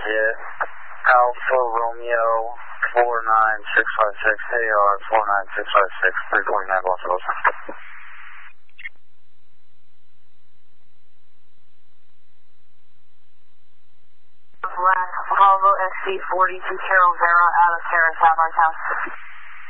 Jet, Alpha Romeo 49656, AR 49656, 349 Los Angeles. Black Volvo XC42 Carol Vera out of Terrace, Alvarez House.